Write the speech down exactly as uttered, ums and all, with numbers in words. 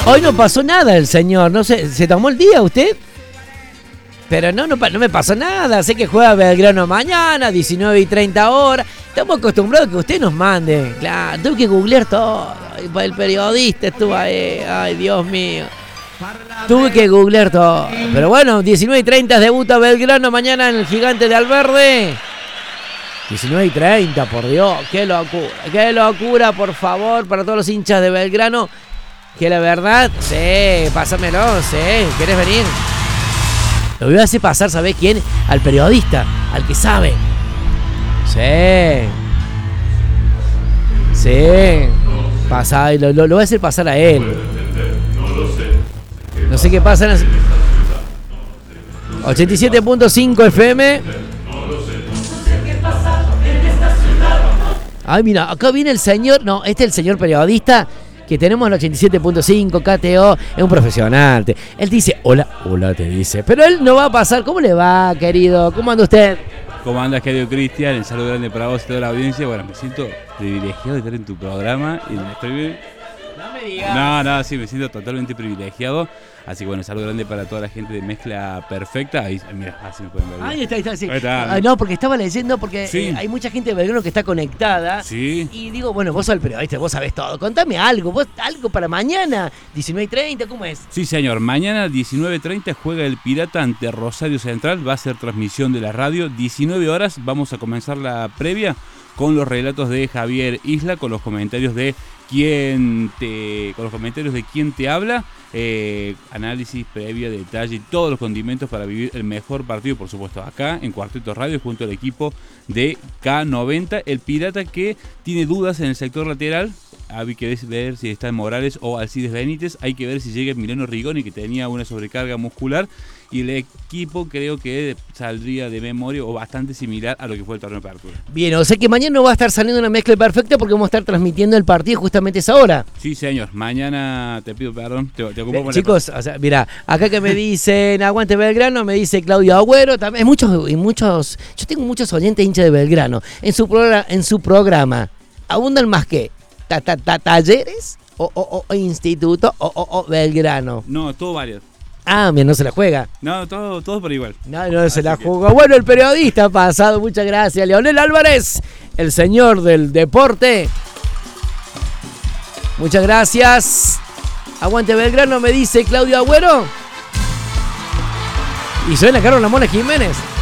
Hoy no pasó nada el señor, no sé, ¿se tomó el día usted? Pero no, no, no me pasó nada, sé que juega Belgrano mañana, diecinueve y treinta horas. Estamos acostumbrados a que usted nos mande. Claro, tuve que googlear todo. El periodista estuvo ahí, ay Dios mío. Tuve que googlear todo. Pero bueno, diecinueve y treinta debuta Belgrano mañana en el Gigante de Alverde. diecinueve y treinta, por Dios, qué locura, qué locura, por favor, para todos los hinchas de Belgrano. Que la verdad, sí, pásamelo, sí, ¿querés venir? Lo voy a hacer pasar, ¿sabés quién? Al periodista, al que sabe. Sí. Sí. Pasa, lo, lo, lo voy a hacer pasar a él. No sé qué pasa. ochenta y siete punto cinco F M. Ay, mira, acá viene el señor. No, este es el señor periodista que tenemos en ochenta y siete punto cinco, K T O, es un profesional. Él dice, hola, hola, te dice. Pero él no va a pasar. ¿Cómo le va, querido? ¿Cómo anda usted? ¿Cómo andas, querido Cristian? Un saludo grande para vos y toda la audiencia. Bueno, me siento privilegiado de estar en tu programa. Y me estoy... No me digas. No, no, sí, me siento totalmente privilegiado. Así que bueno, saludo grande para toda la gente de Mezcla Perfecta. Ahí, mira, así me pueden ver. Ahí está, ahí está, sí. Ahí está. Ah, no, porque estaba leyendo, porque sí. eh, hay mucha gente de Belgrano que está conectada. Sí. Y digo, bueno, vos sos el periodista, vos sabés todo. Contame algo, vos algo para mañana, diecinueve y treinta, ¿cómo es? Sí, señor. Mañana, diecinueve y treinta, juega el Pirata ante Rosario Central. Va a ser transmisión de la radio. diecinueve horas, vamos a comenzar la previa con los relatos de Javier Isla, con los comentarios de quién te, con los comentarios de quién te habla, eh, análisis, previa, detalle y todos los condimentos para vivir el mejor partido, por supuesto, acá en Cuarteto Radio, junto al equipo de K noventa, el Pirata que tiene dudas en el sector lateral. Hay que ver si está en Morales o Alcides Benítez. Hay que ver si llega Mileno Rigoni, que tenía una sobrecarga muscular. Y el equipo creo que saldría de memoria o bastante similar a lo que fue el torneo de apertura. Bien, o sea que mañana no va a estar saliendo una mezcla perfecta porque vamos a estar transmitiendo el partido justamente a esa hora. Sí, señor. Mañana, te pido perdón, te, te ocupo eh, con Chicos, o sea, mira, acá que me dicen Aguante Belgrano, me dice Claudio Agüero. También, muchos, y muchos, yo tengo muchos oyentes hinchas de Belgrano. En su, programa, en su programa, ¿abundan más que ta, ta, ta, talleres o, o, o instituto o, o, o Belgrano? No, todo varios. Ah, bien, no se la juega. No, todo, todo por igual. No, no se la juega. Bueno, el periodista ha pasado, muchas gracias. Leonel Álvarez, el señor del deporte. Muchas gracias. Aguante Belgrano, me dice Claudio Agüero. Y suena Carlos La Mona Jiménez.